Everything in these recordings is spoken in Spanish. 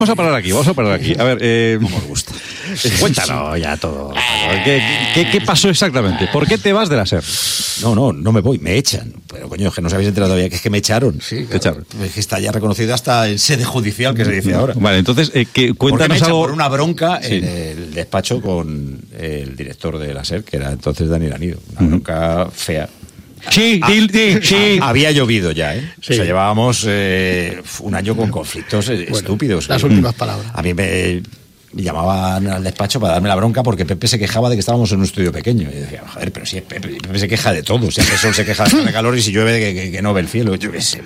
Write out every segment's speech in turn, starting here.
Vamos a parar aquí. A ver, ¿Cómo os gusta? Cuéntanos ya todo. ¿Qué pasó exactamente? ¿Por qué te vas de la SER? No me voy, me echan. Pero coño, es que no os habéis enterado todavía, que es que me echaron. Sí, te echaron. Es que está ya reconocido hasta en sede judicial, que se dice ahora. Vale, entonces, cuéntanos me echan algo. por una bronca en el despacho con el director de la SER, que era entonces Daniel Anido. Una bronca fea. Sí. Había llovido ya, ¿eh? Sí. O sea, llevábamos un año con conflictos estúpidos. Las últimas palabras. A mí me llamaban al despacho para darme la bronca porque Pepe se quejaba de que estábamos en un estudio pequeño. Y decía, joder, pero si es Pepe se queja de todo. Si hace sol se queja de calor y si llueve que no ve el cielo. Yo qué sé.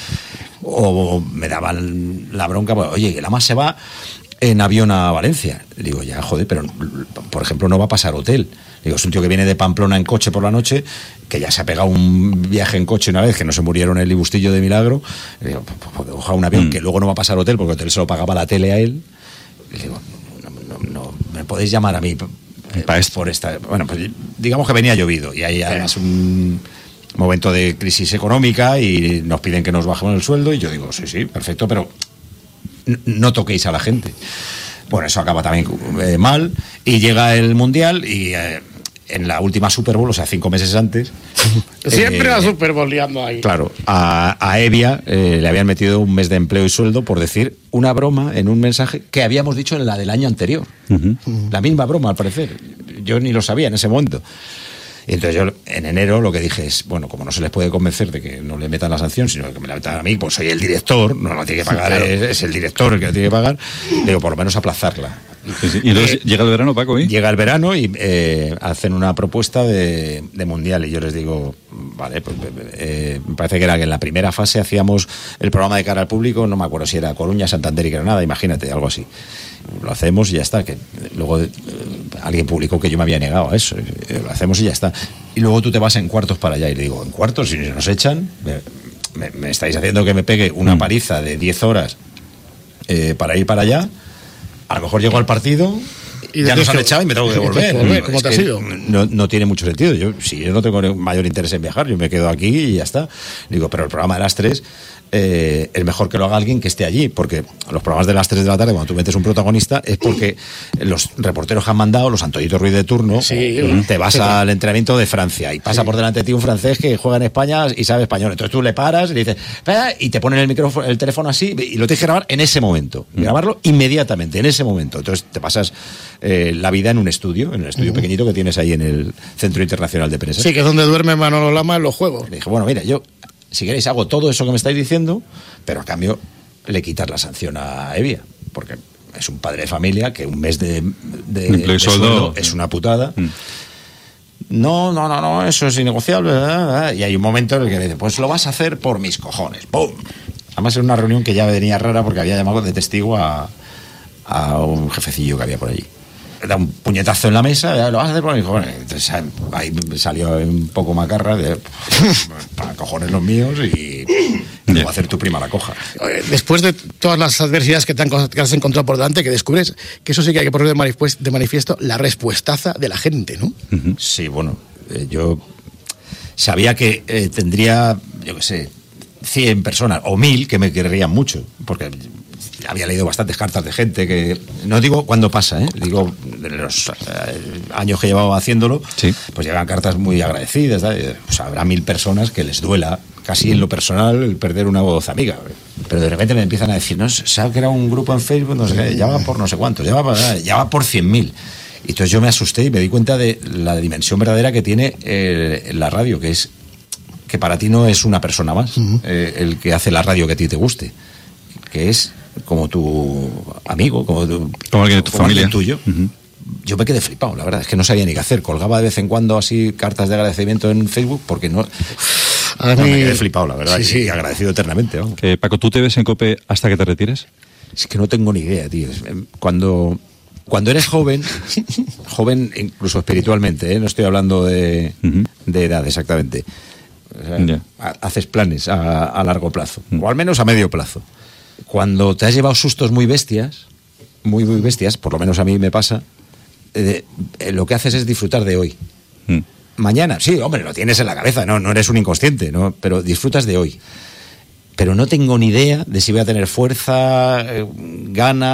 O me daban la bronca, pues, oye, que la más se va en avión a Valencia. Le digo, ya, joder, pero por ejemplo no va a pasar hotel. Le digo, es un tío que viene de Pamplona en coche por la noche, que ya se ha pegado un viaje en coche una vez, que no se murieron en el Libustillo de milagro. Le digo, coja un avión que luego no va a pasar hotel, porque el hotel se lo pagaba la tele a él. Le digo, no me podéis llamar a mí por esta... Bueno, pues digamos que venía llovido, y hay además un momento de crisis económica y nos piden que nos bajemos el sueldo, y yo digo, sí, perfecto, pero no toquéis a la gente. Bueno, eso acaba también mal, y llega el Mundial y en la última Super Bowl, o sea, 5 meses antes, siempre la Super Bowl liando ahí. Claro, a Evia le habían metido un mes de empleo y sueldo por decir una broma en un mensaje que habíamos dicho en la del año anterior. La misma broma, al parecer. Yo ni lo sabía en ese momento. Y entonces yo en enero lo que dije es, bueno, como no se les puede convencer de que no le metan la sanción, sino que me la metan a mí, pues soy el director, no la tiene que pagar, claro. Es el director el que la tiene que pagar, digo, por lo menos aplazarla. Sí. Y entonces llega el verano, Paco, ¿eh? Llega el verano y hacen una propuesta de mundial, y yo les digo, vale, pues me parece que era que en la primera fase hacíamos el programa de cara al público, no me acuerdo si era Coruña, Santander y Granada, imagínate, algo así. Lo hacemos y ya está, que luego alguien publicó que yo me había negado a eso, lo hacemos y ya está. Y luego tú te vas en cuartos para allá, y le digo, ¿en cuartos? Si nos echan, me estáis haciendo que me pegue una paliza de 10 horas para ir para allá. A lo mejor llego al partido y ya nos han echado y me tengo que devolver. ¿Cómo te has ido? No tiene mucho sentido. Yo no tengo mayor interés en viajar, yo me quedo aquí y ya está. Digo, pero el programa de las 3 es mejor que lo haga alguien que esté allí, porque los programas de las 3 de la tarde, cuando tú metes un protagonista, es porque los reporteros que han mandado, los Antoñito Ruiz de turno, te vas al entrenamiento de Francia y pasa por delante de ti un francés que juega en España y sabe español. Entonces tú le paras y le dices, y te ponen el teléfono así y lo tienes que grabar en ese momento. Grabarlo inmediatamente, en ese momento. Entonces te pasas la vida en un estudio pequeñito que tienes ahí en el Centro Internacional de Prensa. Sí, que es donde duerme Manolo Lama en los juegos. Le dije, bueno, mira, yo, si queréis, hago todo eso que me estáis diciendo, pero a cambio le quitas la sanción a Evia, porque es un padre de familia que un mes de sueldo es una putada. No, eso es innegociable, ¿verdad? Y hay un momento en el que le dice, pues lo vas a hacer por mis cojones. ¡Pum! Además, era una reunión que ya venía rara porque había llamado de testigo a un jefecillo que había por allí. Da un puñetazo en la mesa, lo vas a hacer por mis cojones. Entonces ahí me salió un poco macarra de para cojones los míos y voy a hacer tu prima la coja. Después de todas las adversidades que has encontrado por delante, que descubres que eso sí que hay que poner de manifiesto la respuestaza de la gente, ¿no? Sí, bueno, yo sabía que tendría, yo qué sé, 100 personas o 1000 que me querrían mucho, porque había leído bastantes cartas de gente que, no digo cuándo pasa, digo de los años que llevaba haciéndolo, pues llegan cartas muy agradecidas, pues habrá 1000 personas que les duela casi en lo personal el perder una voz amiga, pero de repente me empiezan a decir, no, ¿sabes que era un grupo en Facebook? No sé qué, ya va por no sé cuántos, ya va por 100.000. Y entonces yo me asusté y me di cuenta de la dimensión verdadera que tiene la radio, que es que para ti no es una persona más el que hace la radio que a ti te guste, que es como tu amigo, como alguien de tu familia, tuyo. Yo me quedé flipado, la verdad, es que no sabía ni qué hacer. Colgaba de vez en cuando así cartas de agradecimiento en Facebook porque no me quedé flipado, la verdad, y agradecido eternamente. Paco, ¿tú te ves en COPE hasta que te retires? Es que no tengo ni idea, tío. Cuando eres joven incluso espiritualmente, no estoy hablando de edad exactamente, o sea, haces planes a largo plazo, o al menos a medio plazo. Cuando te has llevado sustos muy bestias, muy bestias, por lo menos a mí me pasa, lo que haces es disfrutar de hoy. Mañana, sí, hombre, lo tienes en la cabeza, no eres un inconsciente, ¿no? Pero disfrutas de hoy. pero no tengo ni idea de si voy a tener fuerza, ganas.